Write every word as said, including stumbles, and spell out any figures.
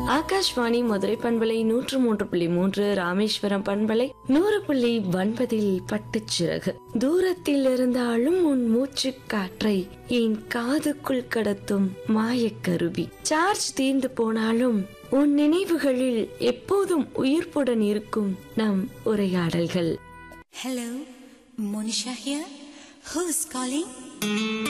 ஆகாஷ்வாணி மதுரை பண்பலை நூற்று மூன்று புள்ளி மூன்று, ராமேஸ்வரம் பண்பலை நூறு புள்ளி ஒன்பதில் பட்டுச்சிறகு. தூரத்தில் இருந்தாலும் உன் மூச்சு காற்றை என் காதுக்குள் கடத்தும் மாயக்கருவி. சார்ஜ் தீர்ந்து போனாலும் உன் நினைவுகளில் எப்போதும் உயிர்ப்புடன் இருக்கும் நம் உரையாடல்கள். Hello, Monisha here. Who's calling?